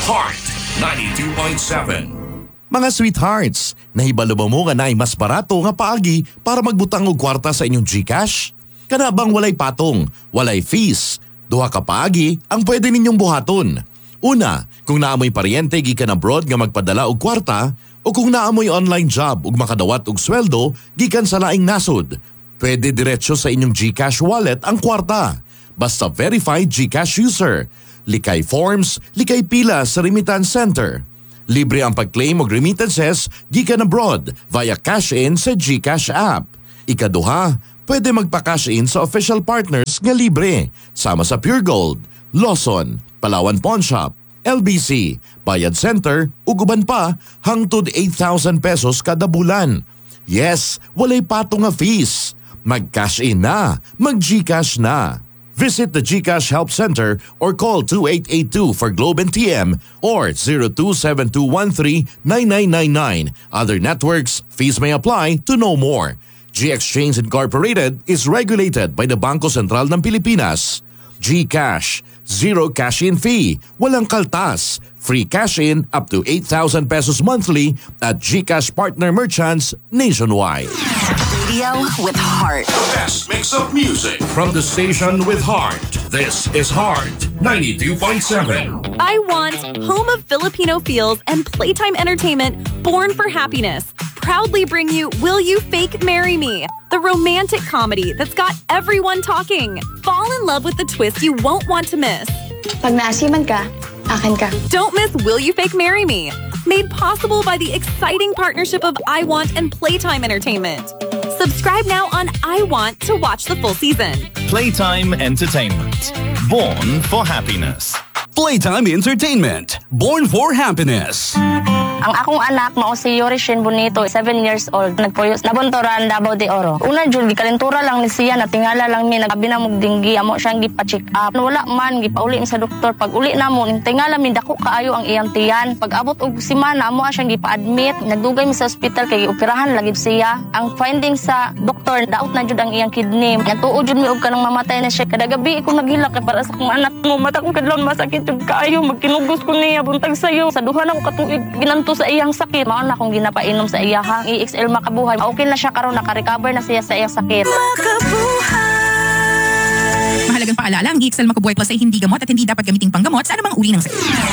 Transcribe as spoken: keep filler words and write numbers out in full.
Heart ninety-two point seven. Mga sweethearts, nahibalo ba mo nga na ay mas barato nga paagi para magbutang og kwarta sa inyong GCash? Kana bang walay patong, walay fees, duha ka paagi ang pwede ninyong buhaton. Una, kung naamoy paryente gikan abroad nga magpadala og kwarta o kung naamoy online job ug makadawat og sweldo gikan sa laing nasod, pwede diretso sa inyong GCash wallet ang kwarta. Basta verified GCash user. Likay forms, likay pila sa remittance center. Libre ang pag-claim og remittances gikan abroad via cash-in sa GCash app. Ikaduha, pwede magpa-cash in sa official partners nga libre, sama sa Pure Gold, Lawson, Palawan Pawn Shop, L B C, Bayad Center, ug uban pa hangtod eight thousand pesos kada bulan. Yes, walay patong nga fees. Mag-cash in na, mag-GCash na. Visit the GCash Help Center or call two eight eight two for Globe and T M or zero two seven two one three nine nine nine nine. Other networks, fees may apply. To know more, G-Exchange Incorporated is regulated by the Bangko Sentral ng Pilipinas. GCash, zero cash-in fee, walang kaltas, free cash-in up to eight thousand pesos monthly at GCash partner merchants nationwide. Radio with heart. The best mix of music from the station with heart. This is Heart ninety-two point seven. I Want, home of Filipino feels and playtime entertainment born for happiness, proudly bring you Will You Fake Marry Me? The romantic comedy that's got everyone talking. Fall in love with the twist you won't want to miss. Pag naasiman ka, akin ka. Don't miss Will You Fake Marry Me? Made possible by the exciting partnership of I Want and Playtime Entertainment. Subscribe now on I Want to watch the full season. Playtime Entertainment. Born for happiness. Playtime Entertainment. Born for happiness. Ang akong anak mao si Yorishin Bonito, seven years old. Nagpuyos nabuntoran Davao de Oro. Una jud gikalentura lang ni siya, natingala lang mi, nagabi na mog dinggi, amo siyang gipa-check up. Wala man gipauli sa doktor. Pag uli na mo, tingala mi dako kaayo ang iyang tiyan. Pag abot og semana amo siyang gipa-admit. Nagdugay mi sa ospital kay operahan lagib siya. Ang finding sa doktor, daot na jud ang iyang kidney. Nagtuo jud mi og kanang mamatay na siya. Kada gabi ko naghilak kay para sa akong anak mo. Mata ko kadlawon masakit jud kaayo, magkinugos ko niya buntag sayo. Sa duha na ko katuig ginanto sa iyang sakit. Mao na akong ginapainom sa iya ha. E X L makabuhay. Okay na siya karon, naka-recover na siya sa iyang sakit. Mahalagang paalala, ang E X L Makabuhay Plus ay hindi gamot at hindi dapat gamiting panggamot sa anumang uri ng sakit.